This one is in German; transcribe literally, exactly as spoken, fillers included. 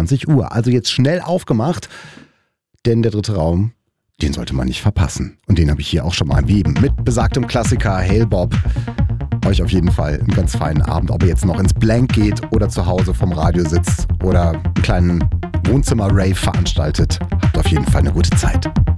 zwanzig Uhr. Also jetzt schnell aufgemacht, denn der dritte Raum, den sollte man nicht verpassen. Und den habe ich hier auch schon mal, wie eben mit besagtem Klassiker Hail Bob. Euch auf jeden Fall einen ganz feinen Abend, ob ihr jetzt noch ins Blank geht oder zu Hause vom Radio sitzt oder einen kleinen Wohnzimmer-Rave veranstaltet. Habt auf jeden Fall eine gute Zeit.